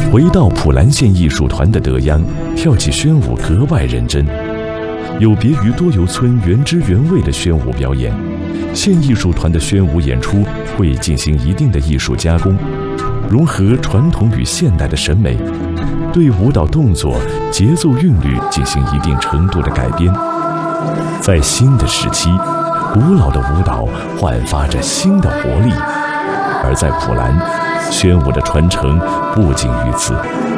回到普兰县艺术团的德央，跳起宣舞格外认真。有别于多游村原汁原味的宣舞表演，县艺术团的宣舞演出会进行一定的艺术加工，融合传统与现代的审美，对舞蹈动作、节奏韵律进行一定程度的改编。在新的时期，古老的舞蹈焕发着新的活力，而在普兰，宣舞的传承不仅于此。